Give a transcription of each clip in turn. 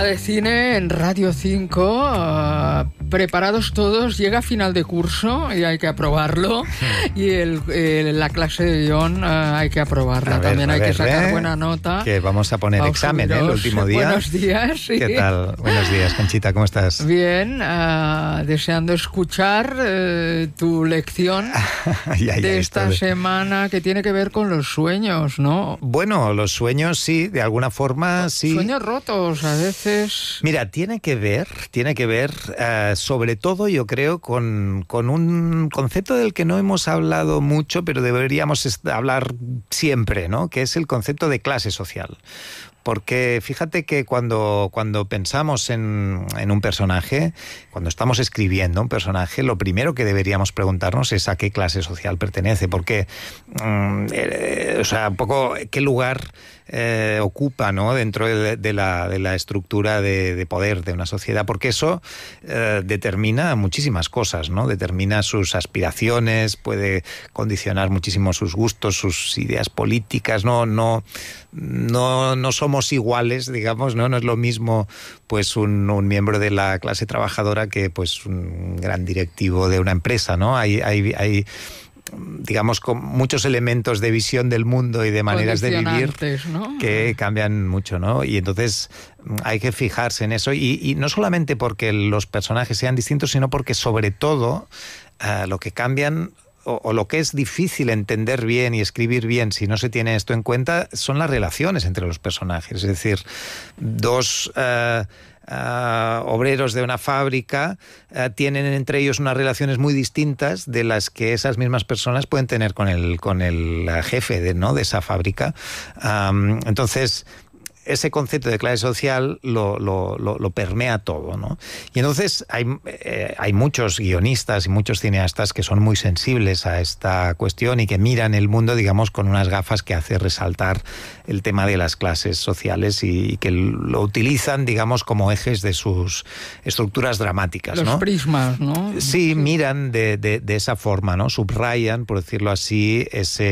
Hora de cine en Radio 5. Preparados todos, llega final de curso y hay que aprobarlo. Y la clase de guión hay que aprobarla. También hay que sacar buena nota. Que vamos a poner examen, el último día. Buenos días. Sí. ¿Qué tal? Buenos días, Conchita, ¿cómo estás? Bien, deseando escuchar tu lección de esta semana que tiene que ver con los sueños, ¿no? Bueno, los sueños sí, de alguna forma sí. Sueños rotos a veces. Mira, tiene que ver, sobre todo yo creo con un concepto del que no hemos hablado mucho, pero deberíamos hablar siempre, ¿no? Que es el concepto de clase social. Porque fíjate que cuando pensamos en un personaje, cuando estamos escribiendo un personaje, lo primero que deberíamos preguntarnos es a qué clase social pertenece, porque, un poco qué lugar ocupa, ¿no? Dentro de la estructura de poder de una sociedad, porque eso determina muchísimas cosas, ¿no? Determina sus aspiraciones, puede condicionar muchísimo sus gustos, sus ideas políticas, no somos iguales, digamos, ¿no? No es lo mismo pues un miembro de la clase trabajadora que pues un gran directivo de una empresa, ¿no? Hay digamos, con muchos elementos de visión del mundo y de maneras de vivir, ¿no? Que cambian mucho, ¿no? Y entonces hay que fijarse en eso, y no solamente porque los personajes sean distintos, sino porque sobre todo lo que cambian o lo que es difícil entender bien y escribir bien si no se tiene esto en cuenta son las relaciones entre los personajes. Es decir, dos obreros de una fábrica tienen entre ellos unas relaciones muy distintas de las que esas mismas personas pueden tener con el jefe de esa fábrica. Entonces, ese concepto de clase social lo permea todo, ¿no? Y entonces hay muchos guionistas y muchos cineastas que son muy sensibles a esta cuestión y que miran el mundo, digamos, con unas gafas que hace resaltar el tema de las clases sociales y que lo utilizan, digamos, como ejes de sus estructuras dramáticas, ¿no? Los prismas, ¿no? Sí, miran de esa forma, ¿no? Subrayan, por decirlo así,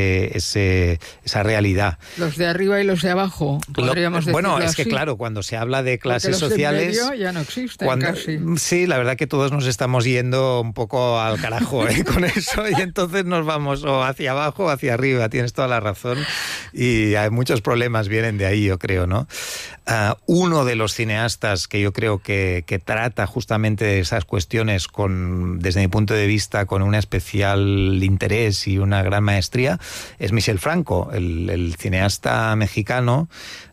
esa realidad. Los de arriba y los de abajo, podríamos decirlo bueno, es así. que claro, cuando se habla de clases porque los sociales... en medio ya no existen casi. Sí, la verdad que todos nos estamos yendo un poco al carajo con eso, y entonces nos vamos o hacia abajo o hacia arriba, tienes toda la razón, y hay muchos problemas vienen de ahí, yo creo, ¿no? Uno de los cineastas que yo creo que trata justamente de esas cuestiones desde mi punto de vista, con un especial interés y una gran maestría, es Michel Franco, el cineasta mexicano,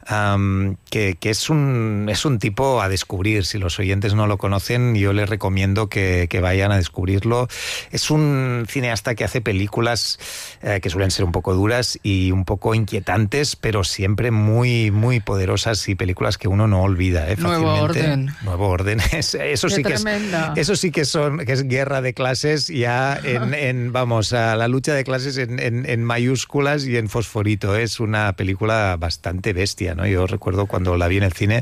que es un tipo a descubrir. Si los oyentes no lo conocen, yo les recomiendo que vayan a descubrirlo. Es un cineasta que hace películas que suelen ser un poco duras y un poco inquietantes, pero siempre muy, muy poderosas, y películas que uno no olvida fácilmente. Nuevo Orden. Eso sí que es guerra de clases, ya vamos, a la lucha de clases en mayúsculas y en fosforito. Es una película bastante bestia, ¿no? Yo recuerdo cuando la vi en el cine,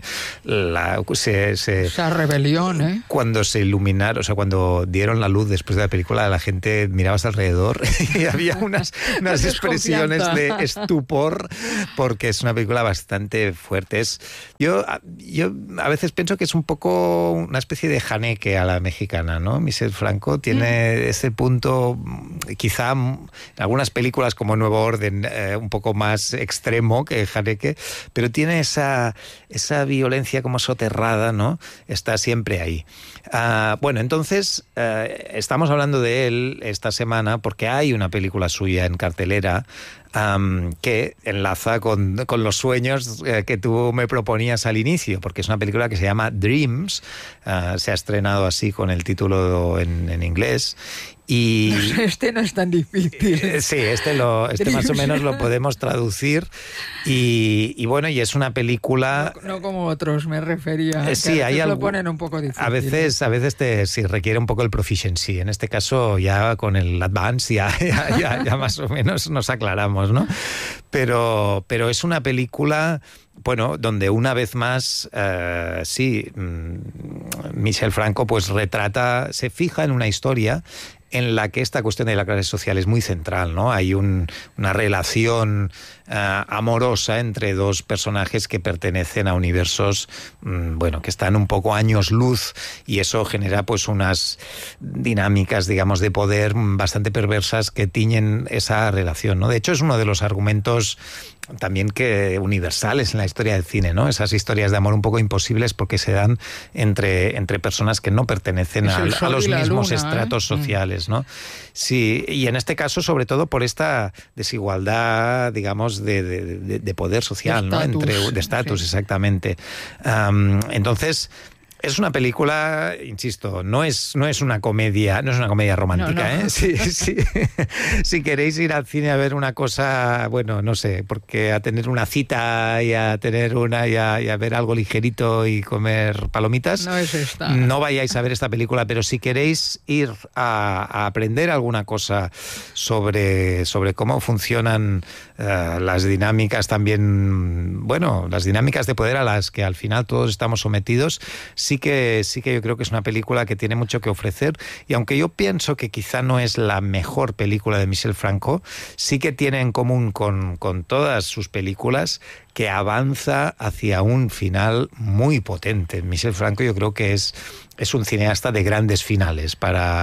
esa rebelión, ¿eh? Cuando se iluminaron, o sea, cuando dieron la luz después de la película, la gente miraba a alrededor y había unas expresiones de estupor, porque es una película bastante fuerte. Yo a veces pienso que es un poco una especie de Haneke a la mexicana, ¿no? Michel Franco tiene ese punto, quizá en algunas películas como Nuevo Orden, un poco más extremo que Haneke, pero tiene esa violencia como soterrada, ¿no? Está siempre ahí. Bueno, entonces estamos hablando de él esta semana porque hay una película suya en cartelera que enlaza con los sueños que tú me proponías al inicio, porque es una película que se llama Dreams, se ha estrenado así con el título en inglés. Y este no es tan difícil. Sí, este más o menos lo podemos traducir, y bueno, y es una película... No como otros, me refería. Sí, ahí lo ponen un poco difícil. A veces sí requiere un poco el proficiency. En este caso, ya con el advance ya más o menos nos aclaramos, ¿no? Pero es una película, bueno, donde una vez más, Michel Franco pues se fija en una historia en la que esta cuestión de la clase social es muy central, ¿no? Hay una relación amorosa entre dos personajes que pertenecen a universos, bueno, que están un poco años luz, y eso genera pues unas dinámicas, digamos, de poder bastante perversas que tiñen esa relación, ¿no? De hecho, es uno de los argumentos también que universales en la historia del cine, ¿no? Esas historias de amor un poco imposibles porque se dan entre personas que no pertenecen a los mismos estratos sociales, ¿no? Sí, y en este caso, sobre todo por esta desigualdad, digamos, de poder social, ¿no? De estatus, sí. Exactamente. Entonces, es una película, insisto, no es una comedia romántica, no. Sí. Si queréis ir al cine a ver una cosa, bueno, no sé, porque a tener una cita y a ver algo ligerito y comer palomitas, no es esta. No vayáis a ver esta película, pero si queréis ir a aprender alguna cosa sobre cómo funcionan las dinámicas también, bueno, las dinámicas de poder a las que al final todos estamos sometidos, sí que yo creo que es una película que tiene mucho que ofrecer, y aunque yo pienso que quizá no es la mejor película de Michel Franco, sí que tiene en común con todas sus películas que avanza hacia un final muy potente. Michel Franco yo creo que es un cineasta de grandes finales,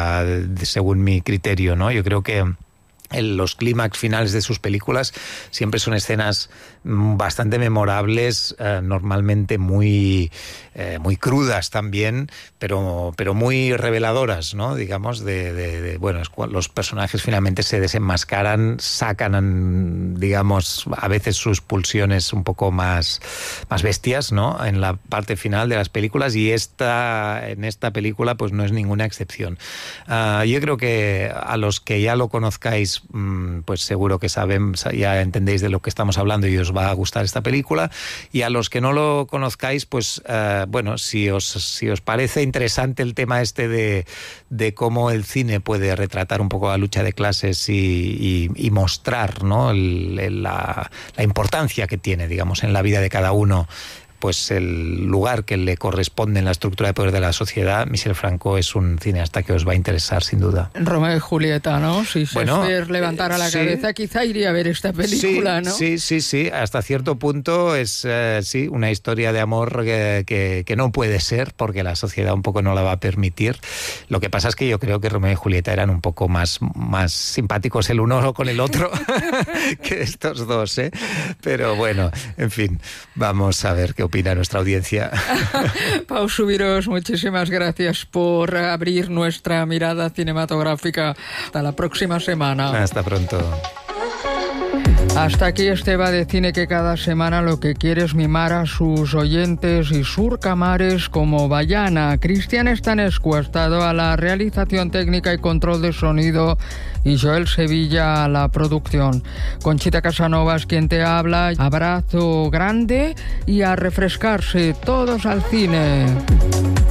según mi criterio, ¿no? Yo creo que los clímax finales de sus películas siempre son escenas bastante memorables, normalmente muy crudas también, pero muy reveladoras, ¿no? Digamos, bueno, los personajes finalmente se desenmascaran, sacan, digamos, a veces sus pulsiones un poco más bestias, ¿no? En la parte final de las películas, y en esta película pues no es ninguna excepción. Yo creo que a los que ya lo conozcáis, pues seguro que ya entendéis de lo que estamos hablando y os va a gustar esta película, y a los que no lo conozcáis, pues bueno, si os parece interesante el tema de cómo el cine puede retratar un poco la lucha de clases y mostrar, ¿no? la importancia que tiene, digamos, en la vida de cada uno, pues el lugar que le corresponde en la estructura de poder de la sociedad, Michel Franco es un cineasta que os va a interesar sin duda. Romeo y Julieta, ¿no? Si Shakespeare levantara la cabeza, quizá iría a ver esta película, ¿no? Sí, hasta cierto punto es una historia de amor que no puede ser, porque la sociedad un poco no la va a permitir. Lo que pasa es que yo creo que Romeo y Julieta eran un poco más simpáticos el uno con el otro que estos dos, ¿eh? Pero bueno, en fin, vamos a ver qué opina nuestra audiencia. Pau Subiros, muchísimas gracias por abrir nuestra mirada cinematográfica. Hasta la próxima semana. Hasta pronto. Hasta aquí este Va de Cine, que cada semana lo que quiere es mimar a sus oyentes y surcamares como Bayana. Cristian Estanescu ha estado a la realización técnica y control de sonido, y Joel Sevilla a la producción. Conchita Casanova es quien te habla. Abrazo grande y a refrescarse todos al cine.